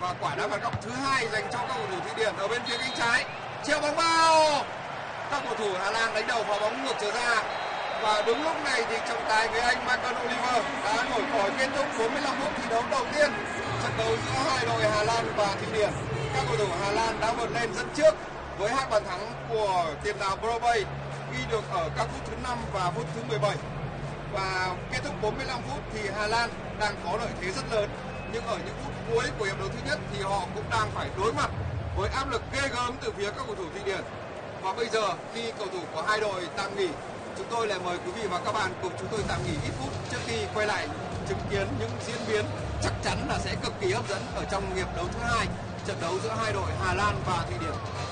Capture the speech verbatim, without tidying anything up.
Và quả đá phạt góc thứ hai dành cho các cầu thủ Thụy Điển ở bên phía cánh trái. Treo bóng vào. Các cầu thủ Hà Lan đánh đầu vào bóng ngược trở ra. Và đúng lúc này thì trọng tài người Anh Michael Oliver đã nổi còi kết thúc bốn mươi lăm phút thi đấu đầu tiên trận đấu giữa hai đội Hà Lan và Thụy Điển. Các cầu thủ Hà Lan đã vượt lên dẫn trước với hai bàn thắng của tiền đạo Brobbey ghi được ở các phút thứ năm và phút thứ mười bảy. Và kết thúc bốn mươi lăm phút thì Hà Lan đang có lợi thế rất lớn, nhưng ở những phút cuối của hiệp đấu thứ nhất thì họ cũng đang phải đối mặt với áp lực ghê gớm từ phía các cầu thủ Thụy Điển. Và bây giờ khi cầu thủ của hai đội tạm nghỉ, chúng tôi lại mời quý vị và các bạn cùng chúng tôi tạm nghỉ ít phút trước khi quay lại chứng kiến những diễn biến chắc chắn là sẽ cực kỳ hấp dẫn ở trong hiệp đấu thứ hai, trận đấu giữa hai đội Hà Lan và Thụy Điển.